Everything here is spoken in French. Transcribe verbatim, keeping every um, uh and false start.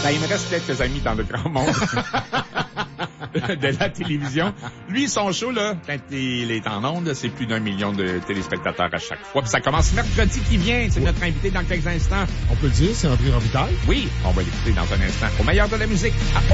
Ben, il me reste quelques amis dans le grand monde de la télévision. Lui, son show, là, quand il est en ondes, c'est plus d'un million de téléspectateurs à chaque fois. Puis ça commence mercredi qui vient. C'est oui. notre invité dans quelques instants. On peut le dire, c'est André Robitaille. Oui, on va l'écouter dans un instant. Au meilleur de la musique. À